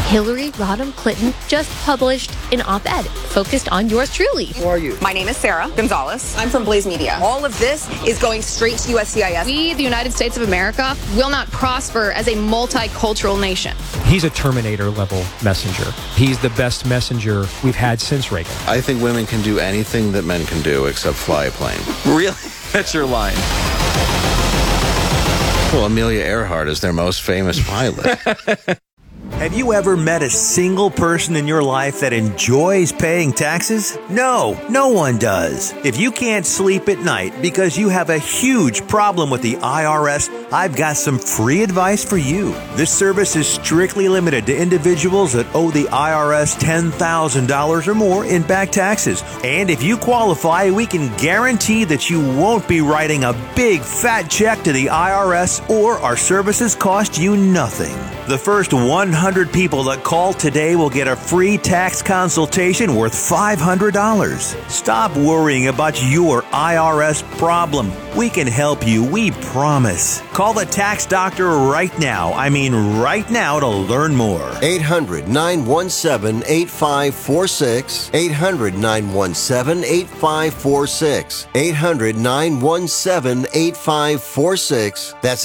Hillary Rodham Clinton just published an op-ed focused on yours truly. Who are you? My name is Sarah Gonzalez. I'm from Blaze Media. All of this is going straight to USCIS. We, the United States of America, will not prosper as a multicultural nation. He's a Terminator-level messenger. He's the best messenger we've had since Reagan. I think women can do anything that men can do except fly a plane. Really? That's your line. Well, Amelia Earhart is their most famous pilot. Have you ever met a single person in your life that enjoys paying taxes? No, no one does. If you can't sleep at night because you have a huge problem with the IRS, I've got some free advice for you. This service is strictly limited to individuals that owe the IRS $10,000 or more in back taxes. And if you qualify, we can guarantee that you won't be writing a big fat check to the IRS, or our services cost you nothing. The first 100 people that call today will get a free tax consultation worth $500. Stop worrying about your IRS problem. We can help you, we promise. Call the tax doctor right now. I mean right now, to learn more. 800-917-8546. 800-917-8546. 800-917-8546. That's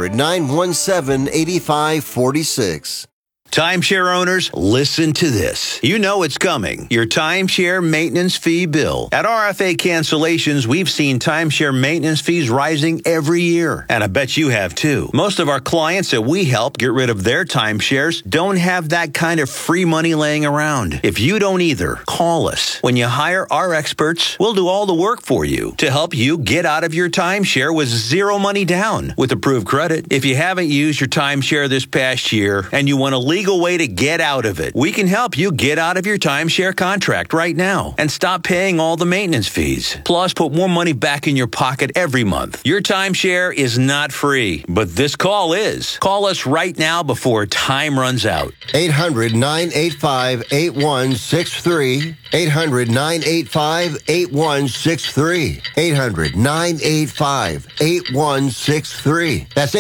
800-917-8546. Timeshare owners, listen to this. You know it's coming. Your timeshare maintenance fee bill. At RFA Cancellations, we've seen timeshare maintenance fees rising every year. And I bet you have too. Most of our clients that we help get rid of their timeshares don't have that kind of free money laying around. If you don't either, call us. When you hire our experts, we'll do all the work for you to help you get out of your timeshare with zero money down with approved credit. If you haven't used your timeshare this past year and you want to legal way to get out of it, we can help you get out of your timeshare contract right now and stop paying all the maintenance fees. Plus, put more money back in your pocket every month. Your timeshare is not free, but this call is. Call us right now before time runs out. 800-985-8163. 800-985-8163. 800-985-8163. That's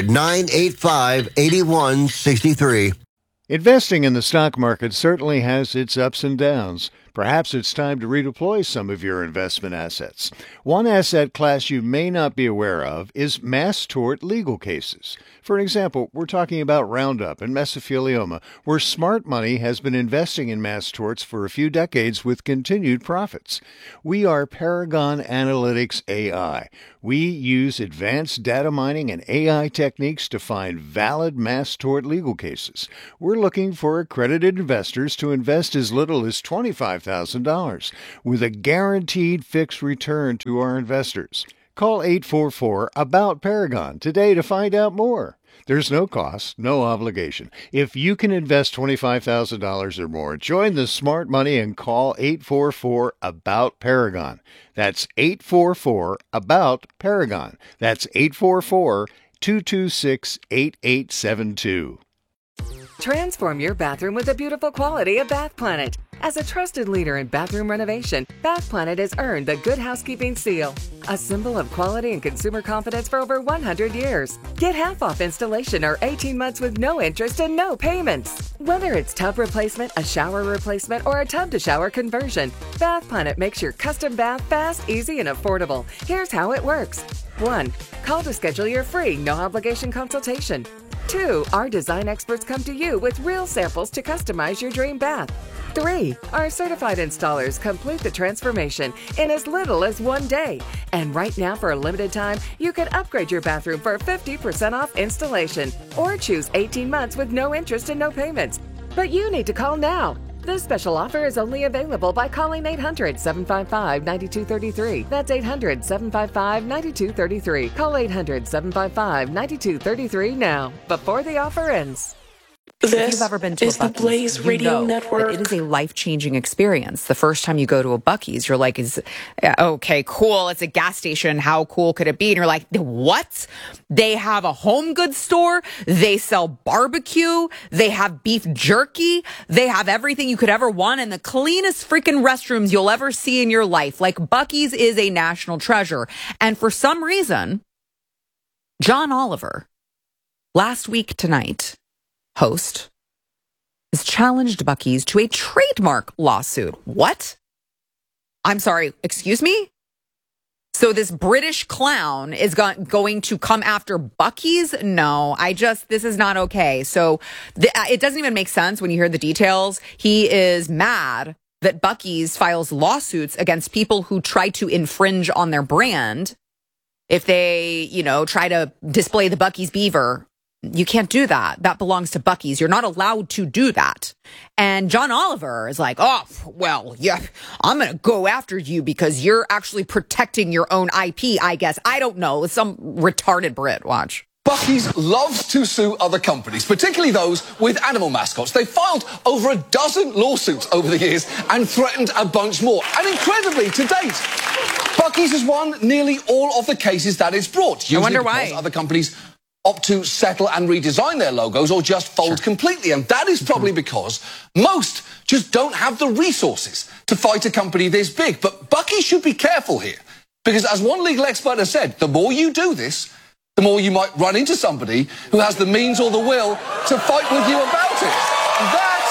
800-985-8163. Investing in the stock market certainly has its ups and downs. Perhaps it's time to redeploy some of your investment assets. One asset class you may not be aware of is mass tort legal cases. For example, we're talking about Roundup and mesothelioma, where smart money has been investing in mass torts for a few decades with continued profits. We are Paragon Analytics AI. We use advanced data mining and AI techniques to find valid mass tort legal cases. We're looking for accredited investors to invest as little as $25,000 with a guaranteed fixed return to our investors. Call 844-ABOUT-PARAGON today to find out more. There's no cost, no obligation. If you can invest $25,000 or more, join the smart money and call 844-ABOUT-PARAGON. That's 844-ABOUT-PARAGON. That's 844-226-8872. Transform your bathroom with the beautiful quality of Bath Planet. As a trusted leader in bathroom renovation, Bath Planet has earned the Good Housekeeping Seal, a symbol of quality and consumer confidence for over 100 years. Get half off installation or 18 months with no interest and no payments. Whether it's tub replacement, a shower replacement, or a tub-to-shower conversion, Bath Planet makes your custom bath fast, easy, and affordable. Here's how it works. 1. Call to schedule your free, no-obligation consultation. 2. Our design experts come to you with real samples to customize your dream bath. 3. Our certified installers complete the transformation in as little as 1 day. And right now, for a limited time, you can upgrade your bathroom for 50% off installation or choose 18 months with no interest and no payments. But you need to call now. This special offer is only available by calling 800-755-9233. That's 800-755-9233. Call 800-755-9233 now, before the offer ends. If you've ever been to a Buc-ee's, Blaze Radio Network. It is a life-changing experience. The first time you go to a Buc-ee's, you're like, okay, cool. It's a gas station. How cool could it be? And you're like, what? They have a home goods store. They sell barbecue. They have beef jerky. They have everything you could ever want and the cleanest freaking restrooms you'll ever see in your life. Like, Buc-ee's is a national treasure. And for some reason, John Oliver, last week tonight, host, has challenged Buc-ee's to a trademark lawsuit. What? I'm sorry, excuse me? So this British clown is going to come after Buc-ee's? No, this is not okay. So it doesn't even make sense when you hear the details. He is mad that Buc-ee's files lawsuits against people who try to infringe on their brand. If they, try to display the Buc-ee's beaver, you can't do that. That belongs to Buc-ee's. You're not allowed to do that. And John Oliver is like, oh, well, yeah, I'm going to go after you because you're actually protecting your own IP, I guess. I don't know. It's some retarded Brit. Watch. Buc-ee's loves to sue other companies, particularly those with animal mascots. They've filed over a dozen lawsuits over the years and threatened a bunch more. And incredibly, to date, Buc-ee's has won nearly all of the cases that it's brought. I wonder why. Other companies opt to settle and redesign their logos or just fold completely. And that is probably because most just don't have the resources to fight a company this big. But Buc-ee's should be careful here, because as one legal expert has said, the more you do this, the more you might run into somebody who has the means or the will to fight with you about it. And that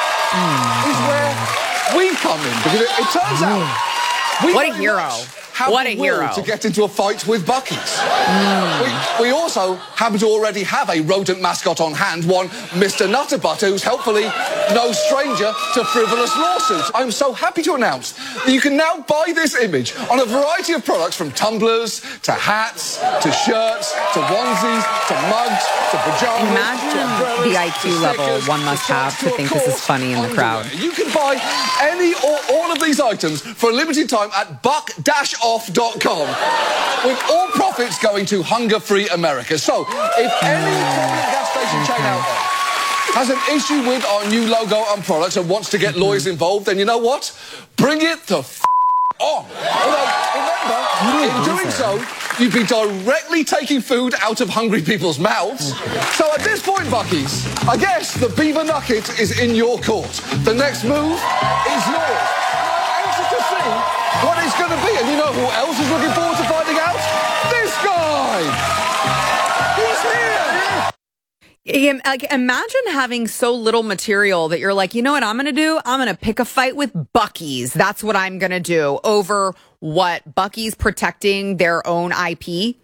is where we come in, because it turns out what a hero. What a hero to get into a fight with Buc-ee's. We also happen to already have a rodent mascot on hand, one Mr. Nutterbutter, who's helpfully no stranger to frivolous lawsuits. I'm so happy to announce that you can now buy this image on a variety of products, from tumblers to hats to shirts to onesies to mugs to pajamas. Imagine the IQ level one must have to think this is funny in the crowd. You can buy any or all of these items for a limited time at buck-off.com, with all profits going to hunger-free America. So, if any prominent gas station chain out there has an issue with our new logo and products and wants to get lawyers involved, then you know what? Bring it the on. Although, remember, in doing so, you'd be directly taking food out of hungry people's mouths. So at this point, Buc-ee's, I guess the beaver nugget is in your court. The next move is yours. I'm anxious to see what it's going to be. And you know who else is looking forward to finding out? This guy! He's here! Imagine having so little material that you're like, you know what I'm going to do? I'm going to pick a fight with Buc-ee's. That's what I'm going to do over what? Buc-ee's protecting their own IP.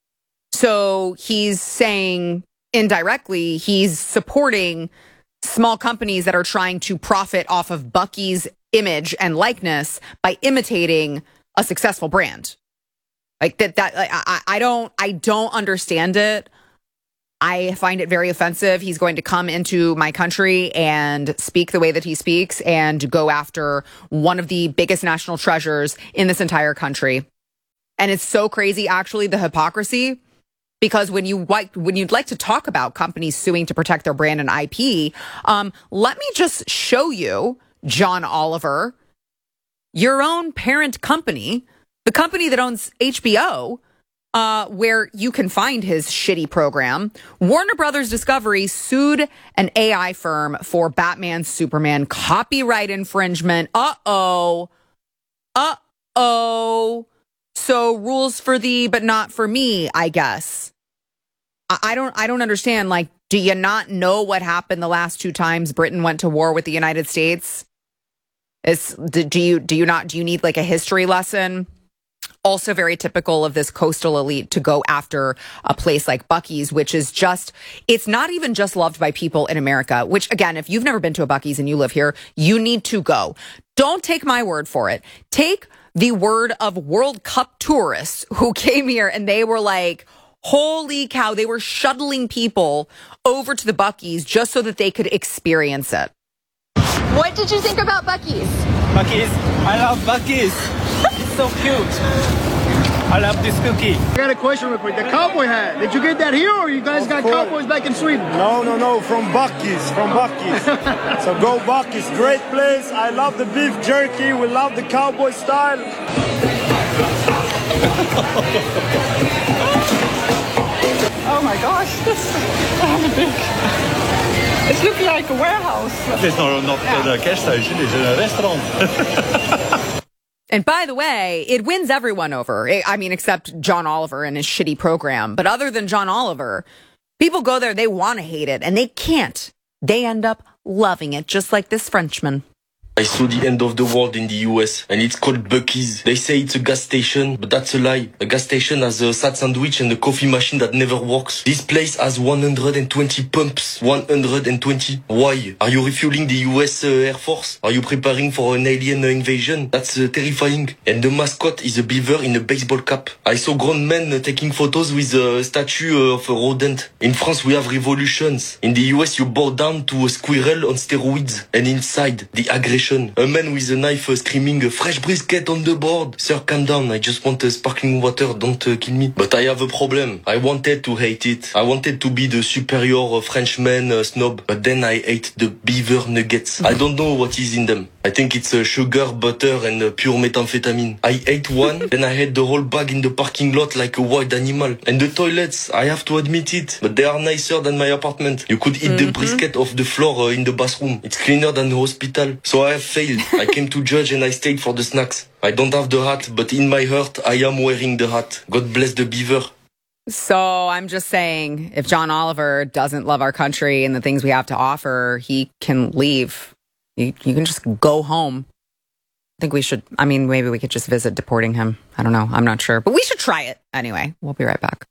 So he's saying indirectly, he's supporting small companies that are trying to profit off of Buc-ee's image and likeness by imitating a successful brand. Like I don't understand it. I find it very offensive. He's going to come into my country and speak the way that he speaks and go after one of the biggest national treasures in this entire country. And it's so crazy, actually, the hypocrisy, because when you'd like to talk about companies suing to protect their brand and IP, let me just show you, John Oliver, your own parent company, the company that owns HBO, where you can find his shitty program. Warner Brothers Discovery sued an AI firm for Batman Superman copyright infringement. Uh-oh. So rules for thee, but not for me, I guess. I don't understand. Like, do you not know what happened the last two times Britain went to war with the United States? Do you need like a history lesson? Also very typical of this coastal elite to go after a place like Buc-ee's, which is just, it's not even just loved by people in America, which again, if you've never been to a Buc-ee's and you live here, you need to go. Don't take my word for it. Take the word of World Cup tourists who came here and they were like, holy cow, they were shuttling people over to the Buc-ee's just so that they could experience it. What did you think about Buc-ee's? Buc-ee's? I love Buc-ee's. It's so cute. I love this cookie. I got a question real quick. The cowboy hat, did you get that here or you guys got cowboys back in Sweden? No, from Buc-ee's, So go Buc-ee's, great place. I love the beef jerky. We love the cowboy style. Oh my gosh, it looks like a warehouse. It's not a gas station, it's a restaurant. And by the way, it wins everyone over. I mean, except John Oliver and his shitty program. But other than John Oliver, people go there, they want to hate it, and they can't. they end up loving it, just like this Frenchman. I saw the end of the world in the US, and it's called Buc-ee's. They say it's a gas station, but that's a lie. A gas station has a sad sandwich and a coffee machine that never works. This place has 120 pumps. 120. Why? Are you refueling the US Air Force? Are you preparing for an alien invasion? That's terrifying. And the mascot is a beaver in a baseball cap. I saw grown men taking photos with a statue of a rodent. In France, we have revolutions. In the US, you bow down to a squirrel on steroids. And inside, the aggression. A man with a knife screaming, "A fresh brisket on the board." Sir, calm down. I just want sparkling water. Don't kill me. But I have a problem. I wanted to hate it. I wanted to be the superior Frenchman snob. But then I ate the beaver nuggets. I don't know what is in them. I think it's sugar, butter, and pure methamphetamine. I ate one, then I had the whole bag in the parking lot like a wild animal. And the toilets, I have to admit it, but they are nicer than my apartment. You could eat the brisket off the floor in the bathroom. It's cleaner than the hospital. So I have failed. I came to judge and I stayed for the snacks. I don't have the hat, but in my heart, I am wearing the hat. God bless the beaver. So I'm just saying, if John Oliver doesn't love our country and the things we have to offer, he can leave. You can just go home. I think we should, maybe we could just visit deporting him. I don't know. I'm not sure. But we should try it. Anyway, we'll be right back.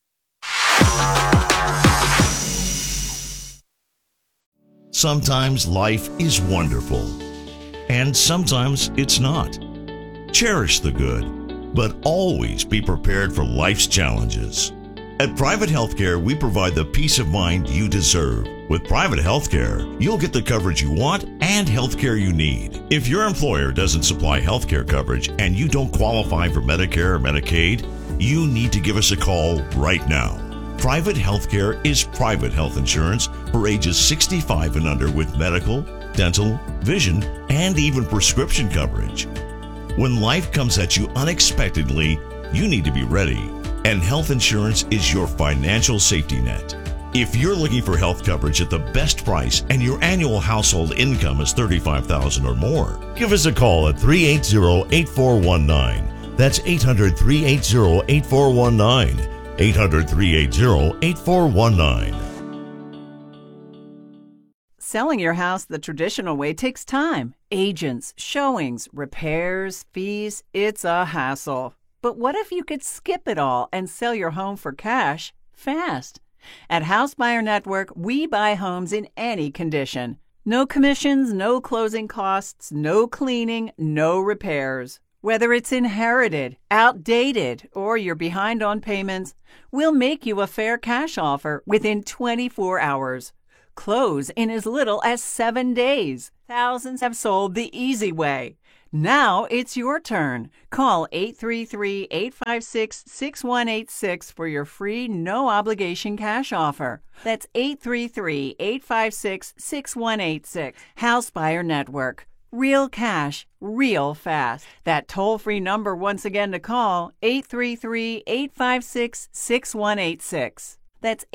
Sometimes life is wonderful, and sometimes it's not. Cherish the good, but always be prepared for life's challenges. At Private Healthcare, we provide the peace of mind you deserve. With Private Healthcare, you'll get the coverage you want and healthcare you need. If your employer doesn't supply healthcare coverage and you don't qualify for Medicare or Medicaid, you need to give us a call right now. Private Healthcare is private health insurance for ages 65 and under with medical, dental, vision, and even prescription coverage. When life comes at you unexpectedly, you need to be ready. And health insurance is your financial safety net. If you're looking for health coverage at the best price and your annual household income is $35,000 or more, give us a call at 380-8419. That's 800-380-8419. 800-380-8419. Selling your house the traditional way takes time. Agents, showings, repairs, fees. It's a hassle. But what if you could skip it all and sell your home for cash fast? At House Buyer Network, we buy homes in any condition. No commissions, no closing costs, no cleaning, no repairs. Whether it's inherited, outdated, or you're behind on payments, we'll make you a fair cash offer within 24 hours. Close in as little as 7 days. Thousands have sold the easy way. Now it's your turn. Call 833-856-6186 for your free, no-obligation cash offer. That's 833-856-6186. House Buyer Network. Real cash, real fast. That toll-free number once again to call, 833-856-6186. That's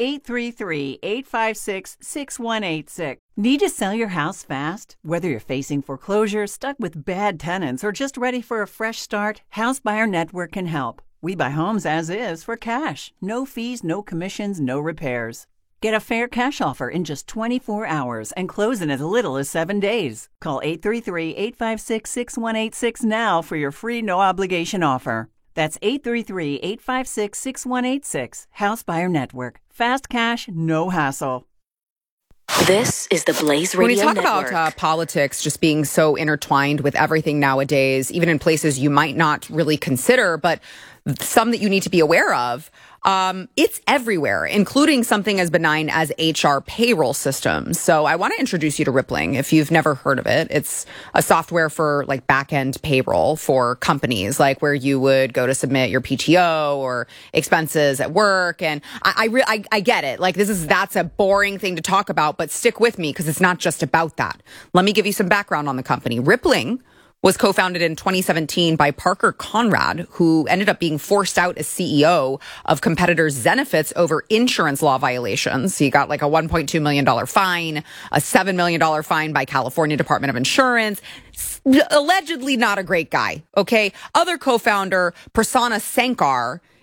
833-856-6186. Need to sell your house fast? Whether you're facing foreclosure, stuck with bad tenants, or just ready for a fresh start, House Buyer Network can help. We buy homes as is for cash. No fees, no commissions, no repairs. Get a fair cash offer in just 24 hours and close in as little as 7 days. Call 833-856-6186 now for your free no-obligation offer. That's 833-856-6186. House Buyer Network. Fast cash, no hassle. This is the Blaze Radio When you talk Network. about politics just being so intertwined with everything nowadays, even in places you might not really consider, but some that you need to be aware of, it's everywhere, including something as benign as HR payroll systems. So I want to introduce you to Rippling. If you've never heard of it, it's a software for like back-end payroll for companies, like where you would go to submit your PTO or expenses at work. And I get it. Like that's a boring thing to talk about, but stick with me because it's not just about that. Let me give you some background on the company. Rippling was co-founded in 2017 by Parker Conrad, who ended up being forced out as CEO of competitor Zenefits over insurance law violations. He got like a $1.2 million fine, a $7 million fine by California Department of Insurance. Allegedly not a great guy, okay? Other co-founder, Prasanna Sankar,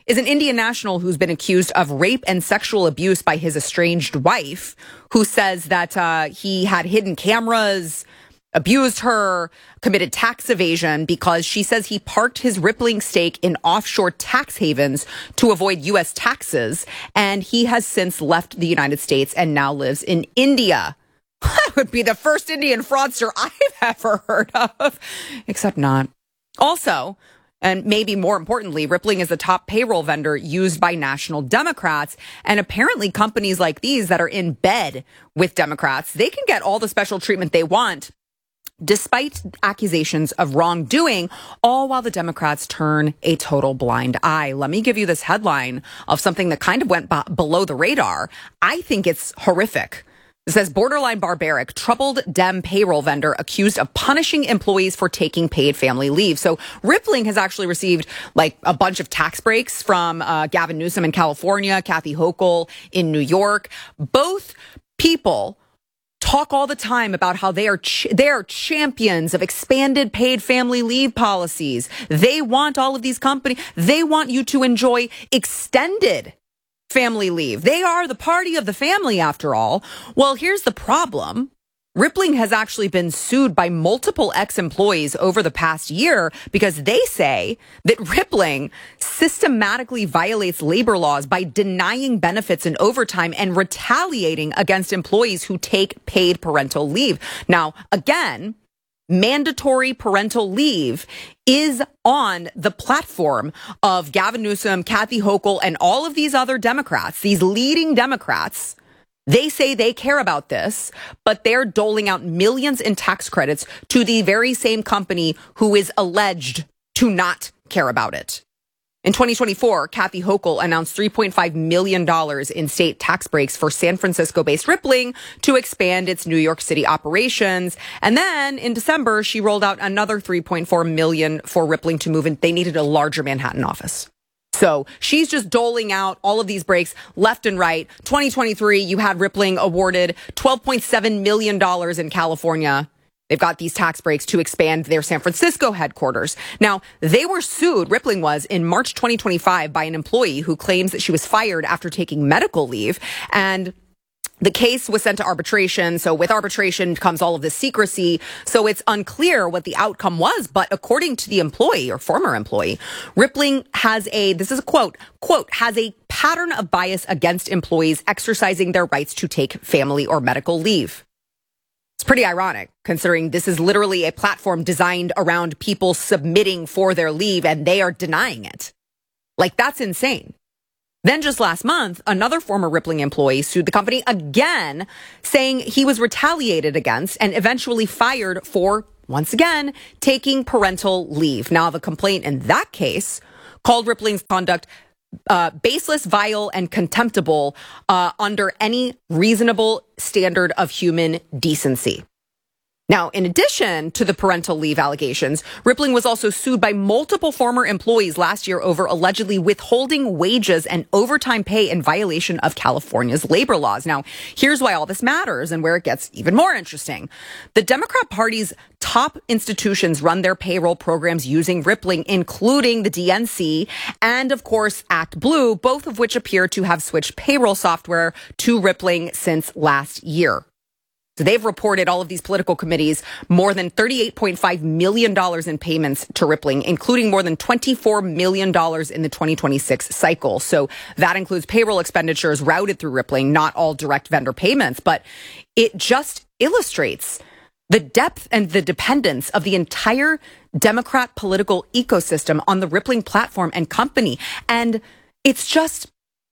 is an Indian national who's been accused of rape and sexual abuse by his estranged wife, who says that he had hidden cameras, abused her, committed tax evasion because she says he parked his Rippling stake in offshore tax havens to avoid U.S. taxes. And he has since left the United States and now lives in India. That would be the first Indian fraudster I've ever heard of, except not. Also, and maybe more importantly, Rippling is the top payroll vendor used by national Democrats. And apparently companies like these that are in bed with Democrats, they can get all the special treatment they want, despite accusations of wrongdoing, all while the Democrats turn a total blind eye. Let me give you this headline of something that kind of went below the radar. I think it's horrific. It says, borderline barbaric, troubled Dem payroll vendor accused of punishing employees for taking paid family leave. So Rippling has actually received like a bunch of tax breaks from Gavin Newsom in California, Kathy Hochul in New York. Both people talk all the time about how they are champions of expanded paid family leave policies. They want all of these companies. They want you to enjoy extended family leave. They are the party of the family, after all. Well, here's the problem. Rippling has actually been sued by multiple ex-employees over the past year because they say that Rippling systematically violates labor laws by denying benefits and overtime and retaliating against employees who take paid parental leave. Now, again, mandatory parental leave is on the platform of Gavin Newsom, Kathy Hochul, and all of these other Democrats, these leading Democrats. They say they care about this, but they're doling out millions in tax credits to the very same company who is alleged to not care about it. In 2024, Kathy Hochul announced $3.5 million in state tax breaks for San Francisco-based Rippling to expand its New York City operations. And then in December, she rolled out another $3.4 million for Rippling to move in. They needed a larger Manhattan office. So she's just doling out all of these breaks left and right. 2023, you had Rippling awarded $12.7 million in California. They've got these tax breaks to expand their San Francisco headquarters. Now, they were sued, Rippling was, in March 2025 by an employee who claims that she was fired after taking medical leave. And the case was sent to arbitration. So with arbitration comes all of this secrecy. So it's unclear what the outcome was. But according to the employee or former employee, Rippling has this is a quote, has a pattern of bias against employees exercising their rights to take family or medical leave. It's pretty ironic, considering this is literally a platform designed around people submitting for their leave and they are denying it. Like, that's insane. Then just last month, another former Rippling employee sued the company again, saying he was retaliated against and eventually fired for, once again, taking parental leave. Now, the complaint in that case called Rippling's conduct baseless, vile, and contemptible under any reasonable standard of human decency. Now, in addition to the parental leave allegations, Rippling was also sued by multiple former employees last year over allegedly withholding wages and overtime pay in violation of California's labor laws. Now, here's why all this matters and where it gets even more interesting. The Democrat Party's top institutions run their payroll programs using Rippling, including the DNC and, of course, ActBlue, both of which appear to have switched payroll software to Rippling since last year. So they've reported, all of these political committees, more than $38.5 million in payments to Rippling, including more than $24 million in the 2026 cycle. So that includes payroll expenditures routed through Rippling, not all direct vendor payments. But it just illustrates the depth and the dependence of the entire Democrat political ecosystem on the Rippling platform and company. And it's just,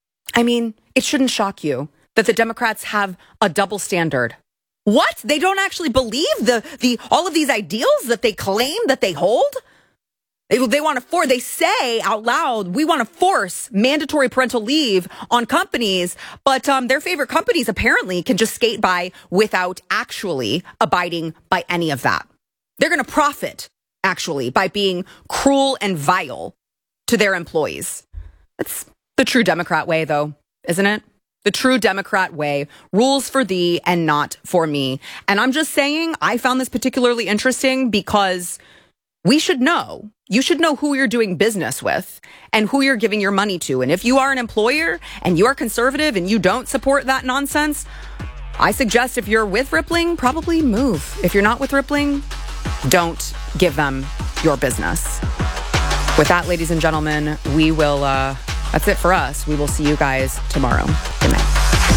it shouldn't shock you that the Democrats have a double standard. What? They don't actually believe all of these ideals that they claim that they hold? They want to they say out loud, we want to force mandatory parental leave on companies, but their favorite companies apparently can just skate by without actually abiding by any of that. They're going to profit, actually, by being cruel and vile to their employees. That's the true Democrat way, though, isn't it? The true Democrat way, rules for thee and not for me. And I'm just saying, I found this particularly interesting because we should know You should know who you're doing business with and who you're giving your money to. And if you are an employer and you are conservative and you don't support that nonsense, I suggest if you're with Rippling, probably move. If you're not with Rippling, don't give them your business. With that, ladies and gentlemen, we will, that's it for us. We will see you guys tomorrow. Good night.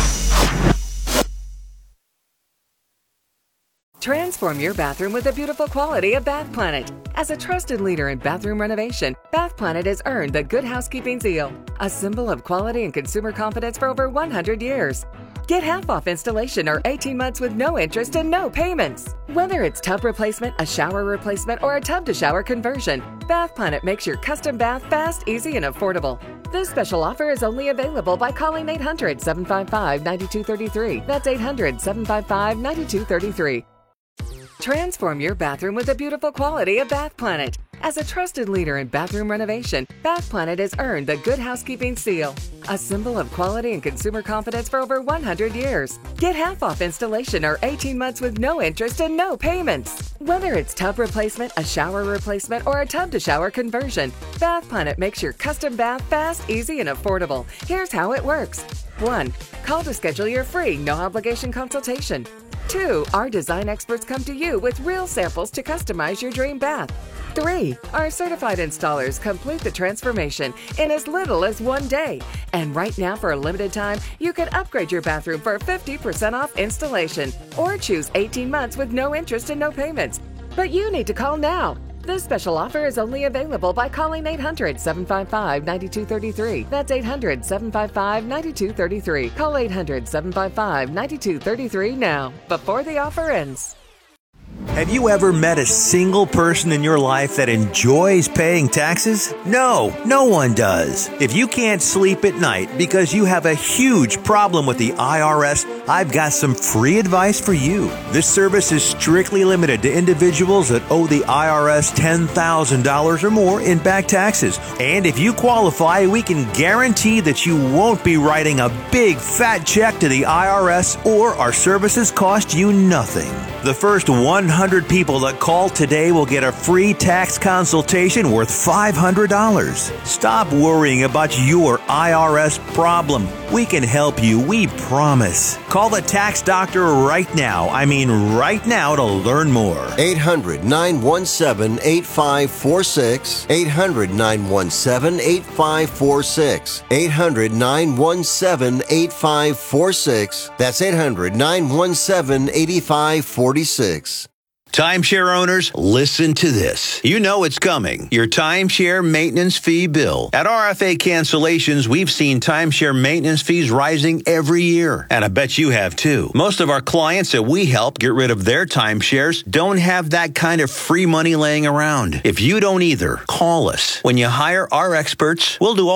Transform your bathroom with the beautiful quality of Bath Planet. As a trusted leader in bathroom renovation, Bath Planet has earned the Good Housekeeping seal, a symbol of quality and consumer confidence for over 100 years. Get half off installation or 18 months with no interest and no payments. Whether it's tub replacement, a shower replacement, or a tub-to-shower conversion, Bath Planet makes your custom bath fast, easy, and affordable. This special offer is only available by calling 800-755-9233. That's 800-755-9233. Transform your bathroom with the beautiful quality of Bath Planet. As a trusted leader in bathroom renovation, Bath Planet has earned the Good Housekeeping seal, a symbol of quality and consumer confidence for over 100 years. Get half off installation or 18 months with no interest and no payments. Whether it's tub replacement, a shower replacement, or a tub-to-shower conversion, Bath Planet makes your custom bath fast, easy, and affordable. Here's how it works. 1. Call to schedule your free, no-obligation consultation. 2. Our design experts come to you with real samples to customize your dream bath. 3. Our certified installers complete the transformation in as little as 1 day. And right now, for a limited time, you can upgrade your bathroom for 50% off installation or choose 18 months with no interest and no payments. But you need to call now. This special offer is only available by calling 800-755-9233. That's 800-755-9233. Call 800-755-9233 now, before the offer ends. Have you ever met a single person in your life that enjoys paying taxes? No, no one does. If you can't sleep at night because you have a huge problem with the IRS, I've got some free advice for you. This service is strictly limited to individuals that owe the IRS $10,000 or more in back taxes. And if you qualify, we can guarantee that you won't be writing a big fat check to the IRS, or our services cost you nothing. The first 100 people that call today will get a free tax consultation worth $500. Stop worrying about your IRS problem. We can help you, we promise. Call the tax doctor right now. I mean right now, to learn more. 800-917-8546. 800-917-8546. 800-917-8546. That's 800-917-8546. Timeshare owners, listen to this. You know it's coming. Your timeshare maintenance fee bill. At RFA Cancellations, we've seen timeshare maintenance fees rising every year. And I bet you have too. Most of our clients that we help get rid of their timeshares don't have that kind of free money laying around. If you don't either, call us. When you hire our experts, we'll do all